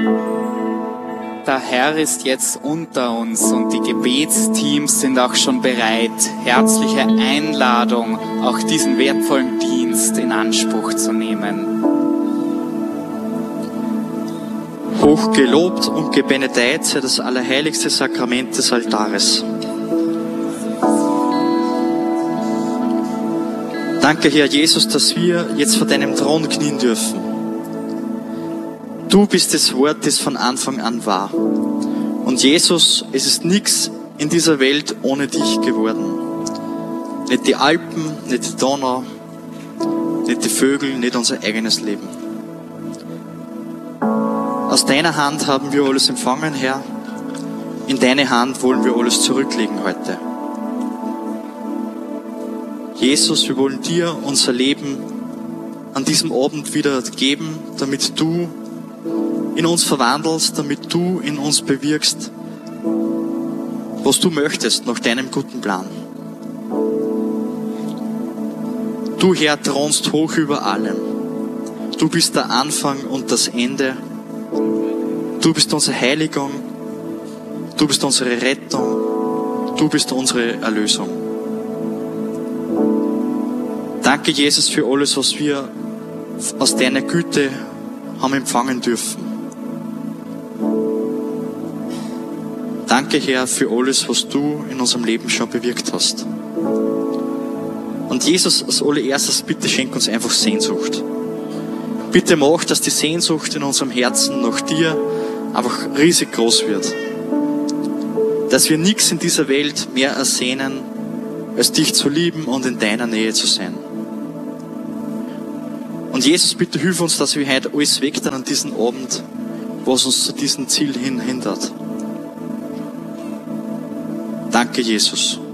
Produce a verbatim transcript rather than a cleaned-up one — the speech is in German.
Der Herr ist jetzt unter uns und die Gebetsteams sind auch schon bereit. Herzliche Einladung, auch diesen wertvollen Dienst in Anspruch zu nehmen. Hochgelobt und gebenedeit sei das allerheiligste Sakrament des Altares. Danke, Herr Jesus, dass wir jetzt vor deinem Thron knien dürfen. Du bist das Wort, das von Anfang an war. Und Jesus, es ist nichts in dieser Welt ohne dich geworden. Nicht die Alpen, nicht die Donau, nicht die Vögel, nicht unser eigenes Leben. Aus deiner Hand haben wir alles empfangen, Herr. In deine Hand wollen wir alles zurücklegen heute. Jesus, wir wollen dir unser Leben an diesem Abend wieder geben, damit du in uns verwandelst, damit du in uns bewirkst, was du möchtest, nach deinem guten Plan. Du, Herr, thronst hoch über allem. Du bist der Anfang und das Ende. Du bist unsere Heiligung. Du bist unsere Rettung. Du bist unsere Erlösung. Danke, Jesus, für alles, was wir aus deiner Güte haben empfangen dürfen. Danke, Herr, für alles, was du in unserem Leben schon bewirkt hast. Und Jesus, als allererstes, bitte schenk uns einfach Sehnsucht. Bitte mach, dass die Sehnsucht in unserem Herzen nach dir einfach riesig groß wird. Dass wir nichts in dieser Welt mehr ersehnen, als dich zu lieben und in deiner Nähe zu sein. Und Jesus, bitte hilf uns, dass wir heute alles wegtun an diesem Abend, was uns zu diesem Ziel hin hindert. Danke, Jesus.